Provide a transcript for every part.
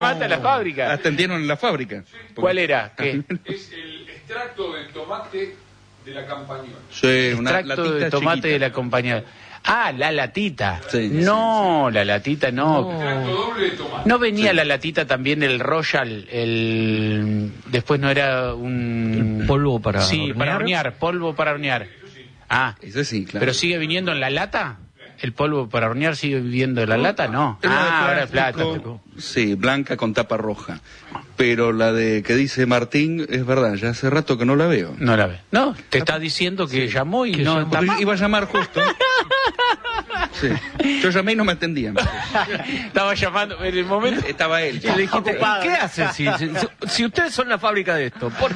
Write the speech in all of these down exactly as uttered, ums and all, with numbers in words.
Mata la fábrica. Atendieron en la fábrica. ¿Cuál era? ¿Qué? Es el extracto de tomate de la campañola. Sí, una Extracto latita de tomate chiquita. de la compañía. Ah, la latita. Sí, no, la latita no. Extracto doble de tomate. ¿No venía Sí. la latita también el Royal? El... Después no era un... ¿El polvo para Sí, hornear? para hornear, polvo para hornear. Ah, Ese sí, claro. ¿pero sigue viniendo en la lata? ¿El polvo para hornear sigue viviendo en la lata? No. Es la de Ah, ahora es plástico, plástico. Sí, blanca con tapa roja. Pero la de que dice Martín, es verdad, ya hace rato que no la veo. No la ve. No, te está diciendo que llamó y Que no llamó. está Porque más. iba a llamar justo. Sí. Yo llamé y no me atendían. Estaba llamando en el momento. Estaba él. Y le dijiste, ¿y qué hace si, si, si ustedes son la fábrica de esto? ¿Por,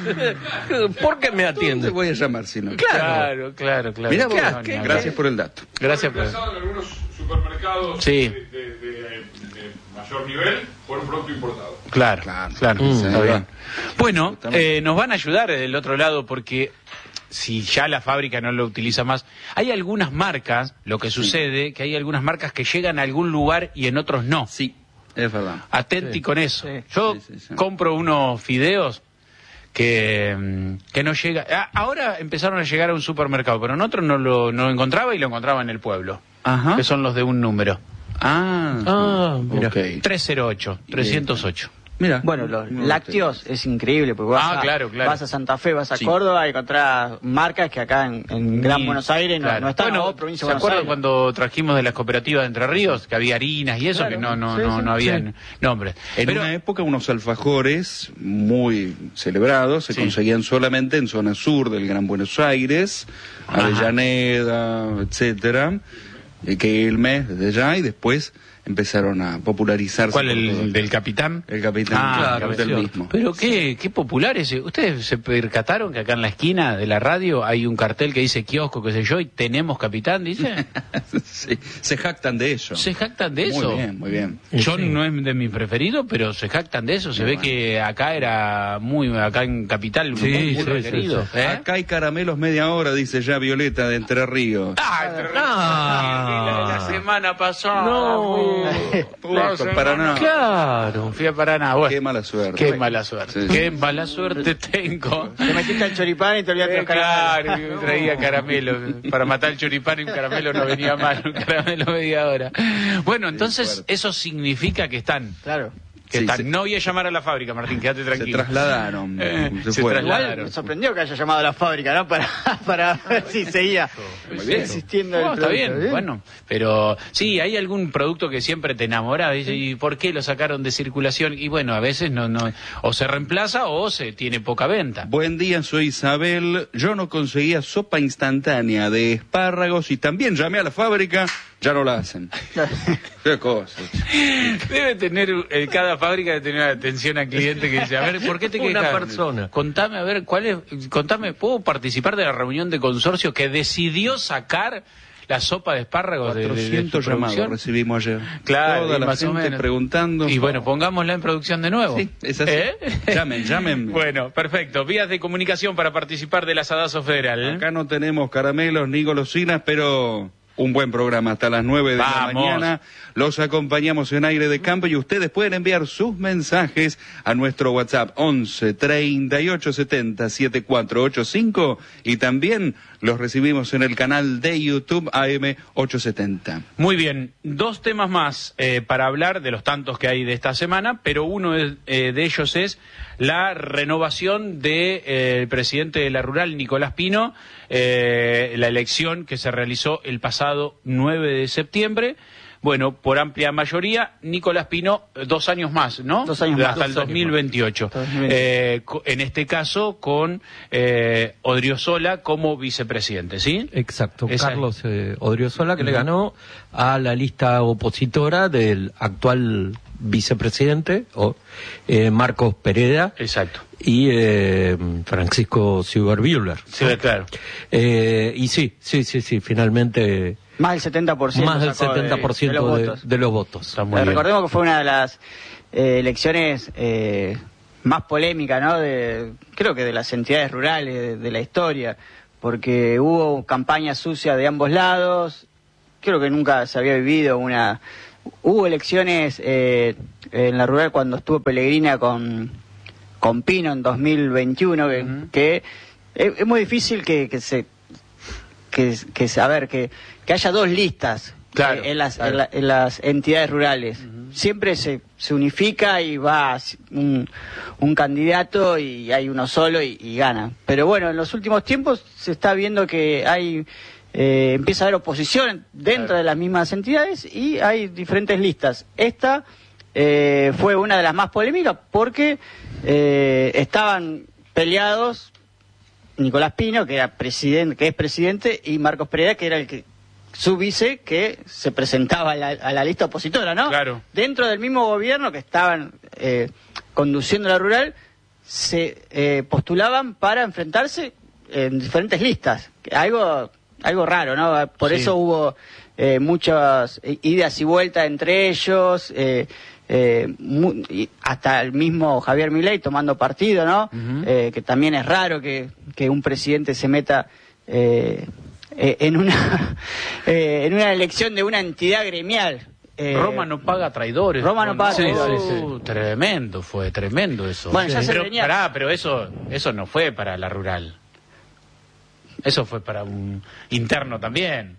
¿por qué me ¿Dónde atienden? voy a llamar si no? Claro, claro, claro. Mirá vos, Claro, ¿qué? ni gracias hablar. por el dato. Gracias por Reemplazado en algunos supermercados Sí. de, de- de- de mayor nivel por un producto importado. Claro, Claro. claro, Mm, está ahí bien. va. Bueno, Justamente. eh, nos van a ayudar del otro lado porque si ya la fábrica no lo utiliza más, hay algunas marcas, lo que sucede, que hay algunas marcas que llegan a algún lugar y en otros no. Sí, es verdad. Atenti Sí, con eso. sí. Yo Sí, sí, sí. compro unos fideos que, mm, que no llega. Ah, ahora empezaron a llegar a un supermercado, pero en otro no lo no encontraba y lo encontraba en el pueblo, Ajá. que son los de un número. Ah, Ah, mira. ok. trescientos ocho, trescientos ocho. Mira. Bueno, los no lo lácteos es increíble, porque vas, Ah, a, claro, claro. vas a Santa Fe, vas a Sí. Córdoba y encontrás marcas que acá en, en Gran Ni- Buenos Aires no, claro. no están, Bueno, o provincia ¿se de Buenos acuerdan Aires. cuando trajimos de las cooperativas de Entre Ríos, que había harinas y eso, Claro. que no no Sí, no, sí, no habían nombres? En Pero- una época unos alfajores muy celebrados se Sí. conseguían solamente en zona sur del Gran Buenos Aires, Ajá. Avellaneda, etcétera, eh, que el mes desde ya y después empezaron a popularizarse. ¿Cuál, por todo. el del capitán? El capitán, Ah, claro, el del capitán. mismo. Pero qué, qué popular ese. ¿Ustedes se percataron que acá en la esquina de la radio hay un cartel que dice kiosco, qué sé yo, y tenemos capitán, dice? Sí, se jactan de eso. ¿Se jactan de eso? Muy bien, muy bien. Yo Sí. no es de mi preferido, pero se jactan de eso. Se ve bueno. que acá era muy, acá en Capital, Sí, muy, muy sí, requerido. sí, sí. ¿eh? Acá hay caramelos media hora, dice ya Violeta de Entre Ríos. Ah, Entre Ríos. Ah. La semana pasada. No. fui- Puto, la semana- Paraná. Claro. Fui a Paraná. Bueno, Qué mala suerte. Qué mala suerte. Sí. Qué mala suerte tengo. Te metiste al choripán y te olvidaste Eh, los caramelos. claro, yo traía caramelo. Para matar el choripán y un caramelo no venía mal, un caramelo media hora. Bueno, entonces fuerte. eso significa que están. Claro. Que Sí, están. se- No voy a llamar a la fábrica, Martín, quédate Se tranquilo. trasladaron. Eh, se se fueron. trasladaron. Igual Claro. me sorprendió que haya llamado a la fábrica, ¿no? Para, para ver si seguía Muy bien. existiendo No, el está producto. bien, bueno, pero sí, hay algún producto que siempre te enamora, ¿ves? ¿Y por qué lo sacaron de circulación? Y bueno, a veces no, no, o se reemplaza o se tiene poca venta. Buen día, soy Isabel. Yo no conseguía sopa instantánea de espárragos y también llamé a la fábrica, ya no la hacen. Qué cosa. Debe tener, eh, cada fábrica debe tener atención al cliente que dice, a ver, ¿por qué te Una quejas? persona. Contame, a ver, ¿cuál es? Contame, ¿puedo participar de la reunión de consorcio que decidió sacar la sopa de espárragos de, de- de tu cuatrocientos llamados producción? recibimos ayer. Claro, Toda y la más o gente menos. preguntando. Y bueno, pongámosla en producción de nuevo. Sí, es así. ¿Eh? Llamen, llamen. Bueno, perfecto. Vías de comunicación para participar del Asadazo Federal. Acá no tenemos caramelos ni golosinas, pero un buen programa hasta las nueve de Vamos. la mañana. Los acompañamos en Aire de Campo y ustedes pueden enviar sus mensajes a nuestro WhatsApp once treinta y ocho setenta setenta y cuatro ochenta y cinco y también los recibimos en el canal de YouTube A M ochocientos setenta. Muy bien, dos temas más eh, para hablar de los tantos que hay de esta semana, pero uno es, eh, de ellos es la renovación del de, eh, presidente de la Rural, Nicolás Pino, eh, la elección que se realizó el pasado nueve de septiembre. Bueno, por amplia mayoría, Nicolás Pino, dos años más, ¿no? Dos años más. Hasta el Dos años dos mil veintiocho. Hasta dos mil veintiocho. Eh, co- en este caso, con eh, Odriozola como vicepresidente, ¿sí? Exacto, Esa- Carlos eh, Odriozola, que le ganó a la lista opositora del actual vicepresidente, o, eh, Marcos Pereda, Exacto. y eh, Francisco Silver-Bühler. Sí, claro. Eh, y sí, sí, sí, sí, finalmente Más del setenta por ciento. más del sacó de- setenta por de ciento los de, votos. de los votos. Está muy Eh, bien. recordemos que fue una de las eh, elecciones eh, más polémicas, ¿no? De, creo que de las entidades rurales de, de la historia, porque hubo campaña sucia de ambos lados. Creo que nunca se había vivido una hubo elecciones eh, en la rural cuando estuvo Pellegrina con, con Pino en dos mil veintiuno, que, uh-huh. que es, es muy difícil que, que se... que, que a ver, que, que haya dos listas. Claro, eh, en, las, claro. en, la, en las entidades rurales. Uh-huh. Siempre se, se unifica y va un, un candidato y hay uno solo y, y gana. Pero bueno, en los últimos tiempos se está viendo que hay eh, empieza a haber oposición dentro claro. de las mismas entidades y hay diferentes listas. Esta eh, fue una de las más polémicas porque eh, estaban peleados Nicolás Pino, que era presidente, que es presidente, y Marcos Pereira, que era el que su vice, que se presentaba a la, a la lista opositora, ¿no? Claro. Dentro del mismo gobierno que estaban eh, conduciendo la rural, se eh, postulaban para enfrentarse en diferentes listas. Algo algo raro, ¿no? Por sí. eso hubo eh, muchas idas y vueltas entre ellos, eh, eh, mu- y hasta el mismo Javier Milei tomando partido, ¿no? Uh-huh. Eh, que también es raro que, que un presidente se meta... Eh, Eh, en una eh, en una elección de una entidad gremial. Eh, Roma no paga traidores. Roma no paga sí, traidores. Sí, sí. Tremendo, fue tremendo eso. Bueno, ya sí. se pero, venía... pará, pero eso eso no fue para la rural. Eso fue para un interno también.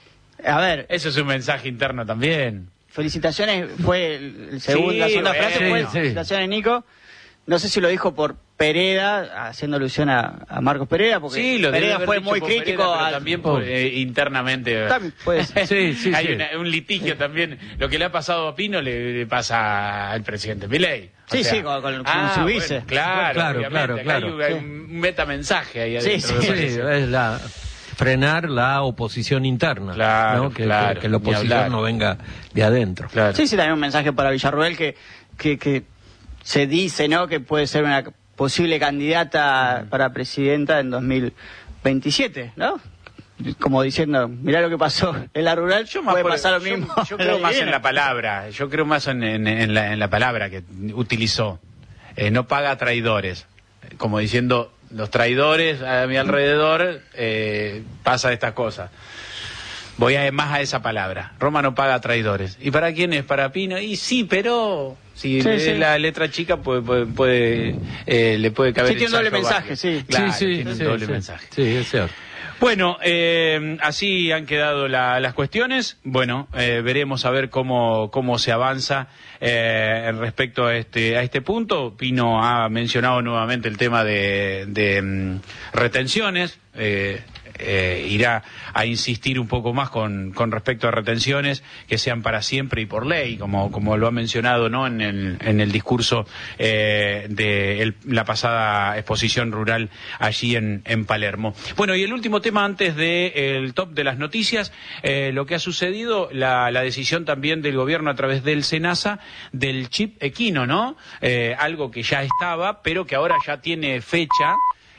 A ver, eso es un mensaje interno también. Felicitaciones, fue el segundo, sí, la segunda bueno, frase fue sí. felicitaciones, Nico. No sé si lo dijo por Pereda, haciendo alusión a, a Marcos Pereira, porque sí, lo Pereira fue muy crítico. Pereda, pero al... también por, eh, internamente. También, pues, sí, sí, hay sí. Una, un litigio también. Lo que le ha pasado a Pino le, le pasa al presidente Milei. O sí, sea, sí, con, con, ah, con su vice. Bueno, claro, claro, claro, claro. Hay, hay sí. un metamensaje ahí adentro. Sí, sí, sí, es la... frenar la oposición interna, claro, ¿no? que, claro, que, que la oposición no venga de adentro. Claro. Sí, sí, también un mensaje para Villarruel que, que, que se dice, ¿no?, que puede ser una posible candidata para presidenta en dos mil veintisiete, ¿no? Como diciendo, mirá lo que pasó en la rural, yo puede por, pasar lo yo, mismo. Yo creo más en la palabra, yo creo más en, en, en, la, en la palabra que utilizó. Eh, no paga traidores, como diciendo, los traidores a mi alrededor, eh, pasa estas cosas. Voy a más a esa palabra. Roma no paga traidores. ¿Y para quién es? ¿Para Pino? Y sí, pero si sí, sí. la letra chica puede, puede, puede eh, le puede caber. Sí, tiene un doble mensaje, sí. Claro, sí, sí, tiene sí, un doble sí, mensaje. Sí, es cierto. Bueno, eh, así han quedado la, las cuestiones. Bueno, eh, veremos a ver cómo, cómo se avanza eh, respecto a este, a este punto. Pino ha mencionado nuevamente el tema de, de um, retenciones. Eh, Eh, irá a insistir un poco más con, con respecto a retenciones que sean para siempre y por ley, como, como lo ha mencionado, ¿no?, en el, en el discurso eh, de el, la pasada exposición rural allí en, en Palermo. Bueno, y el último tema antes del de top de las noticias, eh, lo que ha sucedido, la, la decisión también del gobierno a través del SENASA del chip equino, ¿no? Eh, algo que ya estaba, pero que ahora ya tiene fecha.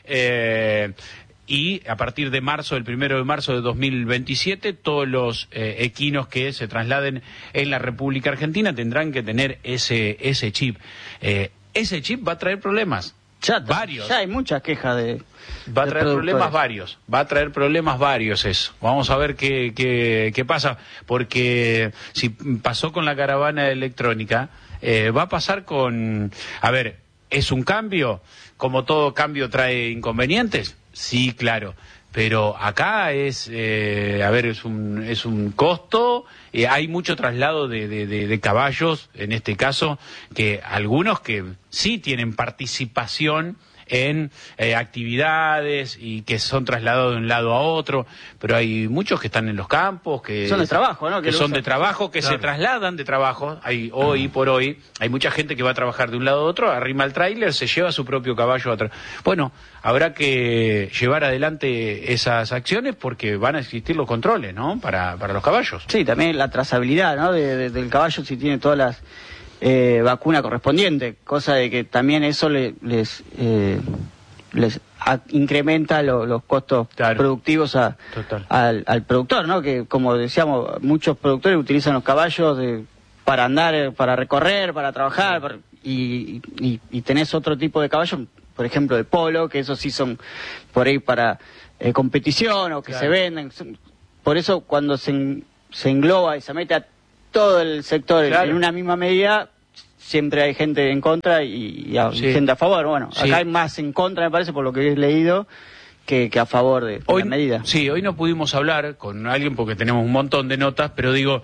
Eh, Y a partir de marzo, el primero de marzo de dos mil veintisiete, todos los eh, equinos que se trasladen en la República Argentina tendrán que tener ese ese chip. Eh, ese chip va a traer problemas. Ya, varios. Ya hay muchas quejas de. Va a traer problemas varios. Va a traer problemas varios eso. Vamos a ver qué, qué, qué pasa. Porque si pasó con la caravana electrónica, eh, va a pasar con. A ver, ¿es un cambio? Como todo cambio trae inconvenientes. Sí, claro, pero acá es, eh, a ver, es un es un costo, eh, hay mucho traslado de, de, de, de caballos, en este caso, que algunos que sí tienen participación en eh, actividades y que son trasladados de un lado a otro, pero hay muchos que están en los campos, que son de trabajo, ¿no? Que, que son de trabajo, que claro. se trasladan de trabajo. Hay hoy por hoy hay mucha gente que va a trabajar de un lado a otro, arrima el tráiler, se lleva su propio caballo a tra- Bueno, habrá que llevar adelante esas acciones porque van a existir los controles, ¿no? Para para los caballos. Sí, también la trazabilidad, ¿no? De, de, del caballo, si tiene todas las Eh, vacuna correspondiente, cosa de que también eso le, les eh, les a, incrementa lo, los costos claro. productivos a, al, al productor, ¿no? Que como decíamos, muchos productores utilizan los caballos de, para andar, para recorrer, para trabajar, para, y, y, y tenés otro tipo de caballos, por ejemplo de polo, que esos sí son por ahí para eh, competición o que claro. se venden. Por eso cuando se, se engloba y se mete a todo el sector Claro. en una misma medida, siempre hay gente en contra y, y a- Sí. gente a favor. Bueno, Sí. acá hay más en contra, me parece, por lo que he leído, que, que a favor de, de Hoy, la medida. Sí, hoy no pudimos hablar con alguien porque tenemos un montón de notas, pero digo,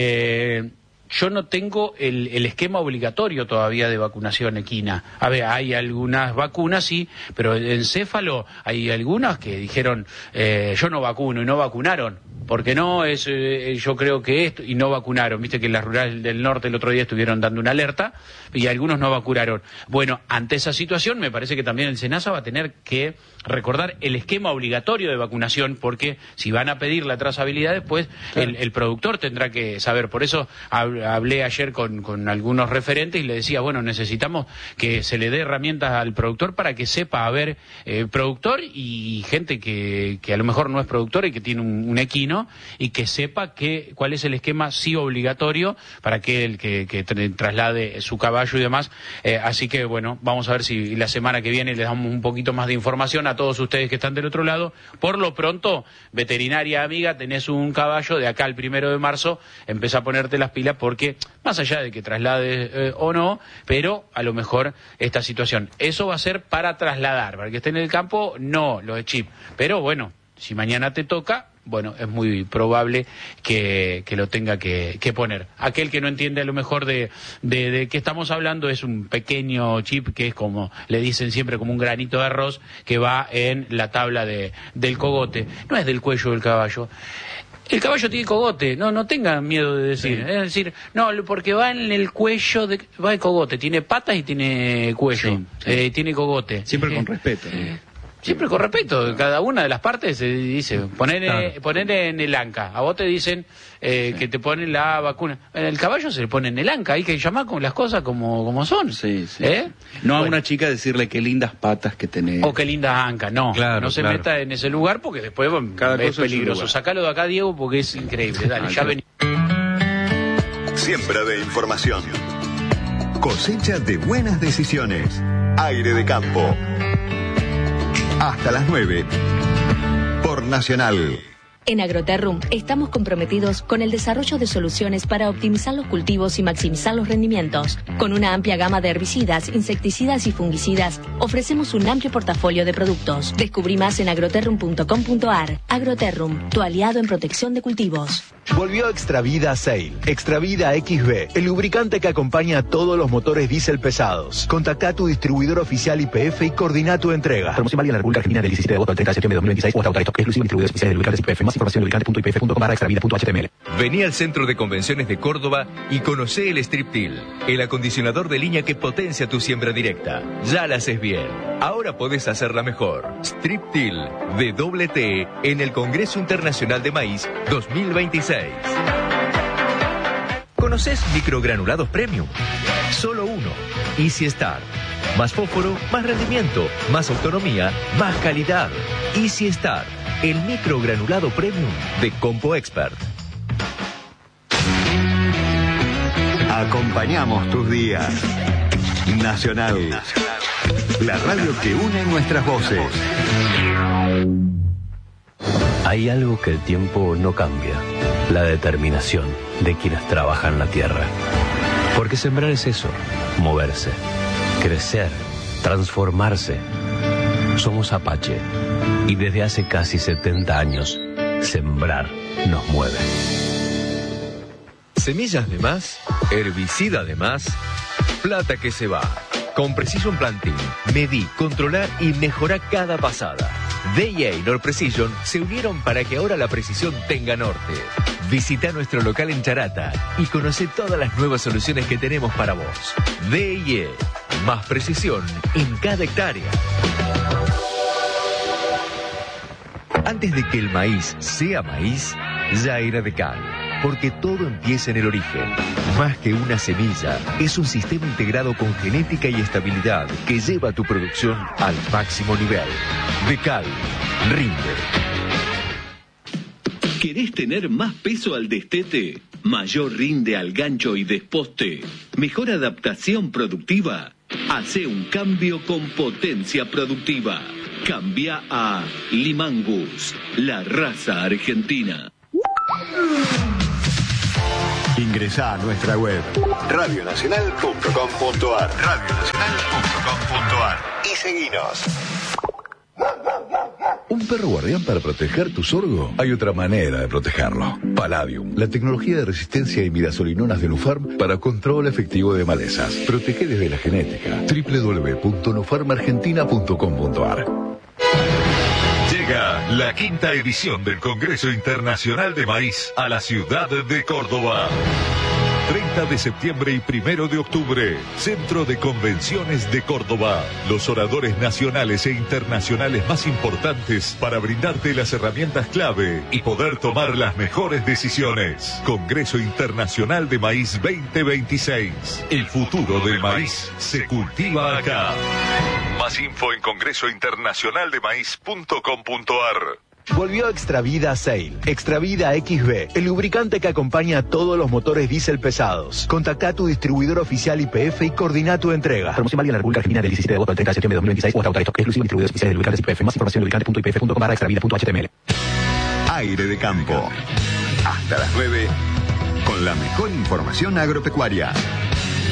eh, yo no tengo el, el esquema obligatorio todavía de vacunación equina. A ver, hay algunas vacunas, sí, pero el encéfalo hay algunas que dijeron, eh, yo no vacuno y no vacunaron. Porque no es, eh, yo creo que esto, y no vacunaron. Viste que en la rural del norte el otro día estuvieron dando una alerta y algunos no vacunaron. Bueno, ante esa situación me parece que también el SENASA va a tener que recordar el esquema obligatorio de vacunación, porque si van a pedir la trazabilidad después, claro, el, el productor tendrá que saber. Por eso hablé ayer con, con algunos referentes y le decía, bueno, necesitamos que se le dé herramientas al productor para que sepa haber eh, productor y gente que, que a lo mejor no es productor y que tiene un, un equino, y que sepa que, cuál es el esquema sí obligatorio para que el que, que tra- traslade su caballo y demás. Eh, así que bueno, vamos a ver si la semana que viene les damos un poquito más de información a todos ustedes que están del otro lado. Por lo pronto, veterinaria amiga, tenés un caballo, de acá al primero de marzo, empezá a ponerte las pilas, porque más allá de que traslades eh, o no, pero a lo mejor esta situación, eso va a ser para trasladar, para que esté en el campo, no, lo de chip. Pero bueno, si mañana te toca, bueno, es muy probable que, que lo tenga que, que poner. Aquel que no entiende a lo mejor de, de, de qué estamos hablando, es un pequeño chip que es como, le dicen siempre, como un granito de arroz que va en la tabla de, del cogote. No es del cuello del caballo. El caballo tiene cogote, no no tengan miedo de decir, sí. Es decir, no, porque va en el cuello, de, va el cogote, tiene patas y tiene cuello, sí, sí. Eh, tiene cogote. Siempre eh, con respeto, ¿no? Siempre con respeto, cada una de las partes se dice, poner, Claro. poner en el anca. A vos te dicen eh, sí. que te ponen la vacuna. En el caballo se le pone en el anca, hay que llamar con las cosas como, como son. Sí, sí. ¿Eh? No bueno. a una chica decirle qué lindas patas que tenés. O qué linda anca, no. Claro, no se claro. meta en ese lugar porque después bueno, Cada es cosa en su peligroso. lugar. Sacalo de acá, Diego, porque es increíble. Dale, Ah, ya sí. vení. Siembra de información. Cosecha de buenas decisiones. Aire de campo. Hasta las nueve. Por Nacional. En Agroterrum estamos comprometidos con el desarrollo de soluciones para optimizar los cultivos y maximizar los rendimientos. Con una amplia gama de herbicidas, insecticidas y fungicidas, ofrecemos un amplio portafolio de productos. Descubrí más en agroterrum punto com punto ar. Agroterrum, tu aliado en protección de cultivos. Volvió Extravida Sail. Extravida X B, el lubricante que acompaña a todos los motores diésel pesados. Contacta a tu distribuidor oficial Y P F y coordina tu entrega. Promoción válida en la República Argentina del diecisiete de agosto al treinta de septiembre de dos mil veintiséis o hasta Autorestock, exclusivo distribuidores oficiales de lubricantes Y P F. Más información en lubricante punto i p f punto com barra extravida punto h t m l. Vení al Centro de Convenciones de Córdoba y conocé el Striptil, el acondicionador de línea que potencia tu siembra directa. Ya la haces bien. Ahora podés hacerla mejor. Striptil de doble T en el Congreso Internacional de Maíz dos mil veintiséis. ¿Conoces microgranulados premium? Solo uno. Easy Start. Más fósforo, más rendimiento, más autonomía, más calidad. Easy Start. El microgranulado premium de Compo Expert. Acompañamos tus días. Nacional. La radio que une nuestras voces. Hay algo que el tiempo no cambia. La determinación de quienes trabajan la tierra. Porque sembrar es eso. Moverse. Crecer. Transformarse. Somos Apache. Y desde hace casi setenta años, sembrar nos mueve. Semillas de más, herbicida de más, plata que se va. Con Precision Planting, medí, controlar y mejorá cada pasada. D I A y Nord Precision se unieron para que ahora la precisión tenga norte. Visita nuestro local en Charata y conoce todas las nuevas soluciones que tenemos para vos. D I A, más precisión en cada hectárea. Antes de que el maíz sea maíz, ya era de cal. Porque todo empieza en el origen. Más que una semilla, es un sistema integrado con genética y estabilidad que lleva tu producción al máximo nivel. Decal, rinde. ¿Querés tener más peso al destete? ¿Mayor rinde al gancho y desposte? ¿Mejor adaptación productiva? Hace un cambio con potencia productiva. Cambia a Limangus, la raza argentina. Ingresá a nuestra web radio nacional punto com punto ar radio nacional punto com punto ar y seguinos. ¿Un perro guardián para proteger tu sorgo? Hay otra manera de protegerlo. Palladium, la tecnología de resistencia a imidazolinonas de Nufarm para control efectivo de malezas. Protege desde la genética. doble u doble u doble u punto nufarm argentina punto com punto ar. Llega la quinta edición del Congreso Internacional de Maíz a la ciudad de Córdoba. treinta de septiembre y primero de octubre, Centro de Convenciones de Córdoba. Los oradores nacionales e internacionales más importantes para brindarte las herramientas clave y poder tomar las mejores decisiones. Congreso Internacional de Maíz veinte veintiséis. El futuro del maíz se cultiva acá. Más info en congreso internacional de maíz punto com punto ar. Volvió Extravida Sail. Extravida X B, el lubricante que acompaña a todos los motores diésel pesados. Contactá a tu distribuidor oficial Y P F y coordina tu entrega. Promoción válida en la República Argentina del diecisiete de agosto al treinta de septiembre de dos mil veintiséis o hasta autorizado. Exclusivo distribuidores oficiales de lubricantes Y P F. Más información en lubricante punto i p f punto com barra extravida punto h t m l. Aire de campo. Hasta las nueve con la mejor información agropecuaria.